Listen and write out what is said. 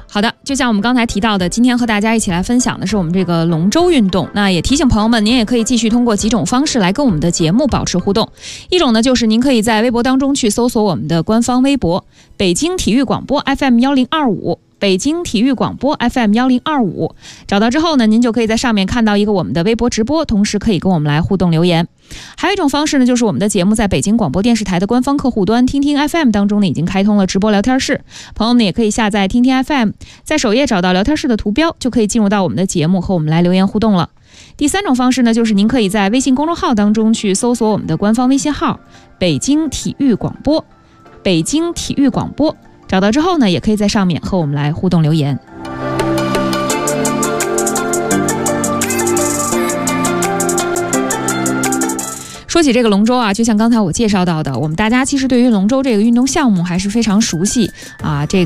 好的，就像我们刚才提到的，今天和大家一起来分享的是我们这个龙舟运动。那也提醒朋友们，您也可以继续通过几种方式来跟我们的节目保持互动。一种呢，就是您可以在微博当中去搜索我们的官方微博北京体育广播 FM1025。北京体育广播 FM1025， 找到之后呢，您就可以在上面看到一个我们的微博直播，同时可以跟我们来互动留言。还有一种方式呢，就是我们的节目在北京广播电视台的官方客户端听听 FM 当中呢，已经开通了直播聊天室，朋友们也可以下载听听 FM， 在首页找到聊天室的图标，就可以进入到我们的节目和我们来留言互动了。第三种方式呢，就是您可以在微信公众号当中去搜索我们的官方微信号北京体育广播，北京体育广播，找到之后呢，也可以在上面和我们来互动留言。说起这个龙舟啊，就像刚才我介绍到的，我们大家其实对于龙舟这个运动项目还是非常熟悉啊。